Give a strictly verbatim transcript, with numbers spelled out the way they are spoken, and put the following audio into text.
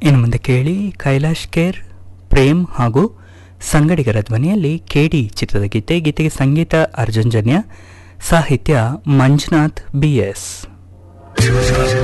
ಇನ್ನು ಮುಂದೆ ಕೇಳಿ ಕೈಲಾಶ್ ಖೇರ್, ಪ್ರೇಮ್ ಹಾಗೂ ಸಂಗಡಿಗರ ಧ್ವನಿಯಲ್ಲಿ ಕೆಡಿ ಚಿತ್ರದ ಗೀತೆ. ಗೀತೆಗೆ ಸಂಗೀತ ಅರ್ಜುನ್ ಜನ್ಯ, ಸಾಹಿತ್ಯ ಮಂಜುನಾಥ್ ಬಿ ಎಸ್.